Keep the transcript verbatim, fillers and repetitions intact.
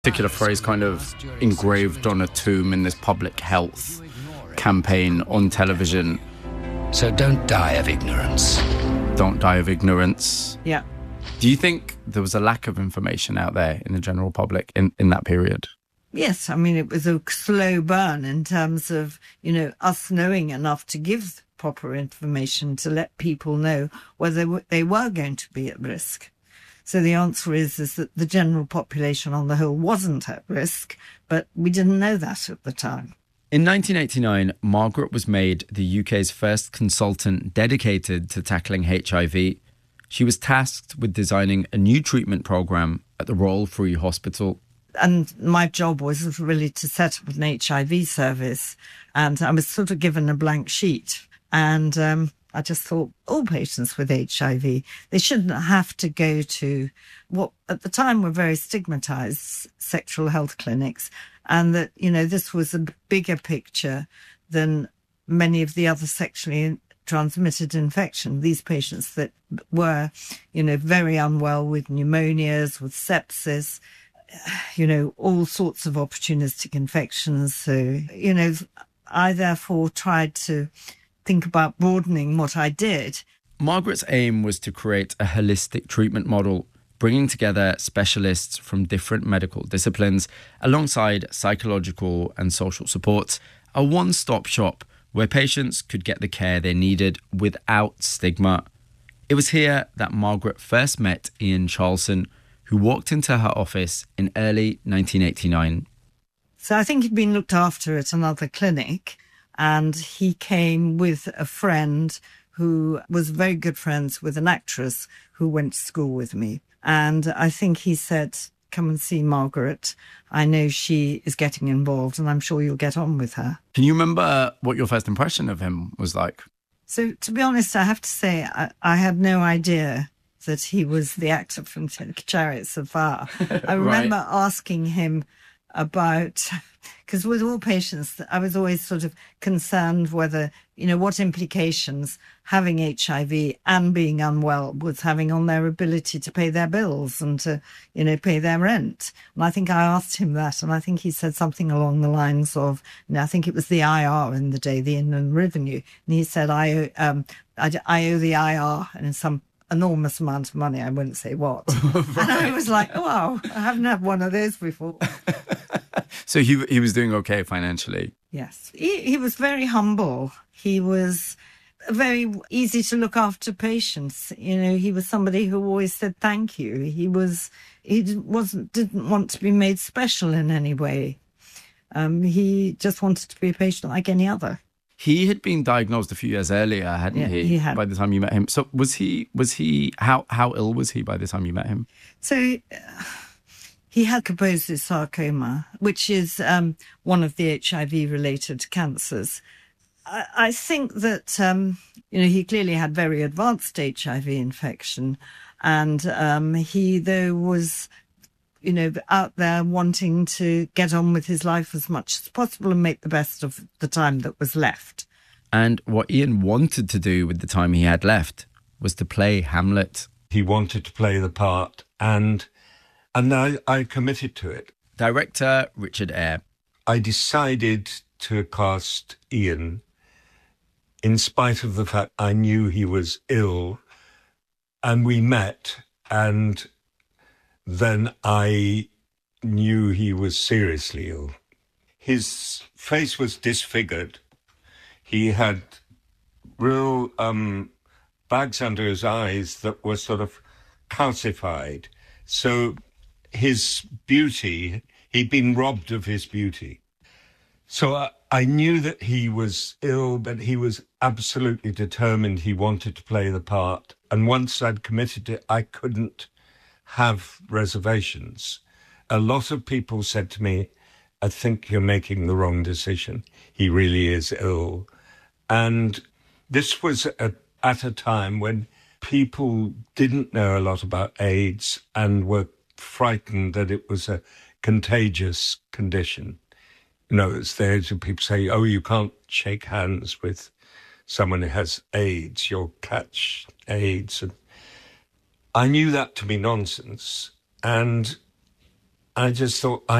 Particular phrase kind of engraved on a tomb in this public health campaign on television. So don't die of ignorance. Don't die of ignorance. Yeah. Do you think there was a lack of information out there in the general public in, in that period? Yes, I mean, it was a slow burn in terms of, you know, us knowing enough to give proper information to let people know whether they were going to be at risk. So the answer is, is that the general population on the whole wasn't at risk, but we didn't know that at the time. In nineteen eighty-nine, Margaret was made the U K's first consultant dedicated to tackling H I V. She was tasked with designing a new treatment programme at the Royal Free Hospital. And my job was really to set up an H I V service, and I was sort of given a blank sheet. And um, I just thought all patients with H I V, they shouldn't have to go to what at the time were very stigmatised sexual health clinics, and that, you know, this was a bigger picture than many of the other sexually transmitted infection. These patients that were, you know, very unwell with pneumonias, with sepsis, you know, all sorts of opportunistic infections. So, you know, I therefore tried to think about broadening what I did. Margaret's aim was to create a holistic treatment model, bringing together specialists from different medical disciplines alongside psychological and social supports, a one-stop shop where patients could get the care they needed without stigma. It was here that Margaret first met Ian Charleson, who walked into her office in early nineteen eighty-nine. So I think he'd been looked after at another clinic, and he came with a friend who was very good friends with an actress who went to school with me. And I think he said, come and see Margaret. I know she is getting involved and I'm sure you'll get on with her. Can you remember what your first impression of him was like? So to be honest, I have to say I, I had no idea that he was the actor from Chariots of Fire. I remember right. asking him about, because with all patients, I was always sort of concerned whether, you know, what implications having H I V and being unwell was having on their ability to pay their bills and to, you know, pay their rent. And I think I asked him that, and I think he said something along the lines of, you know, I think it was the I R in the day, the Inland Revenue. And he said, I, um, I, I owe the I R and some enormous amount of money. I wouldn't say what. Right. And I was like, oh, wow, I haven't had one of those before. So he he was doing okay financially? Yes. He, he was very humble. He was very easy to look after patients. You know, he was somebody who always said thank you. He was, he wasn't, didn't want to be made special in any way. Um, he just wanted to be a patient like any other. He had been diagnosed a few years earlier, hadn't yeah, he? He had. By the time you met him. So was he, was he, how, how ill was he by the time you met him? So uh, he had Kaposi sarcoma, which is um, one of the H I V-related cancers. I, I think that, um, you know, he clearly had very advanced H I V infection. And um, he, though, was, you know, out there wanting to get on with his life as much as possible and make the best of the time that was left. And what Ian wanted to do with the time he had left was to play Hamlet. He wanted to play the part, and and I, I committed to it. Director Richard Eyre. I decided to cast Ian in spite of the fact I knew he was ill, and we met, and then I knew he was seriously ill. His face was disfigured. He had real um, bags under his eyes that were sort of calcified. So his beauty, he'd been robbed of his beauty. So I, I knew that he was ill, but he was absolutely determined he wanted to play the part. And once I'd committed to it, I couldn't have reservations. A lot of people said to me, I think you're making the wrong decision. He really is ill. And this was a, at a time when people didn't know a lot about AIDS and were frightened that it was a contagious condition. You know, it's there to people say, oh, you can't shake hands with someone who has AIDS, you'll catch AIDS. And I knew that to be nonsense, and I just thought,